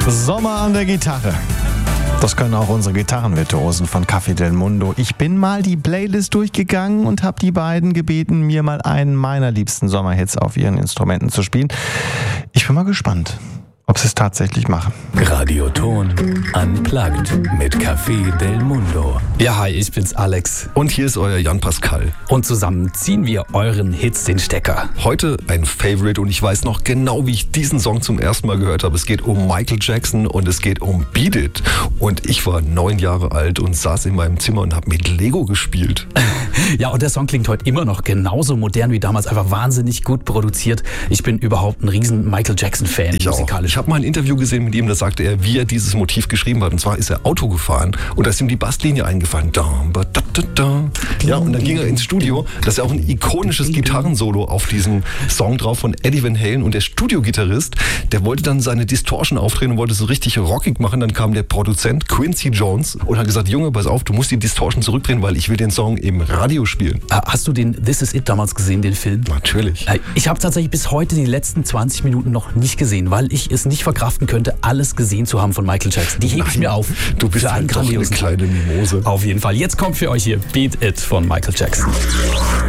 Sommer an der Gitarre. Das können auch unsere Gitarrenvirtuosen von Café del Mundo. Ich bin mal die Playlist durchgegangen und habe die beiden gebeten, mir mal einen meiner liebsten Sommerhits auf ihren Instrumenten zu spielen. Ich bin mal gespannt, ob sie es tatsächlich machen. Radioton Unplugged mit Café del Mundo. Ja, hi, ich bin's Alex. Und hier ist euer Jan Pascal. Und zusammen ziehen wir euren Hits den Stecker. Heute ein Favorite und ich weiß noch genau, wie ich diesen Song zum ersten Mal gehört habe. Es geht um Michael Jackson und es geht um Beat It. Und ich war 9 Jahre alt und saß in meinem Zimmer und habe mit Lego gespielt. Ja, und der Song klingt heute immer noch genauso modern wie damals, einfach wahnsinnig gut produziert. Ich bin überhaupt ein riesen Michael Jackson-Fan musikalisch. Ich habe mal ein Interview gesehen mit ihm, da sagte er, wie er dieses Motiv geschrieben hat. Und zwar ist er Auto gefahren und da ist ihm die Basslinie eingefallen. Ja, und dann ging er ins Studio. Das ist ja auch ein ikonisches Gitarrensolo auf diesem Song drauf von Eddie Van Halen. Und der Studiogitarrist, der wollte dann seine Distortion aufdrehen und wollte so richtig rockig machen. Dann kam der Produzent Quincy Jones und hat gesagt, Junge, pass auf, du musst die Distortion zurückdrehen, weil ich will den Song im Radio spielen. Hast du den This Is It damals gesehen, den Film? Natürlich. Ich habe tatsächlich bis heute die letzten 20 Minuten noch nicht gesehen, weil ich es nicht verkraften könnte, alles gesehen zu haben von Michael Jackson. Die hebe ich mir auf. Du bist halt doch eine kleine Mimose. Auf jeden Fall. Jetzt kommt für euch hier Beat It von Michael Jackson.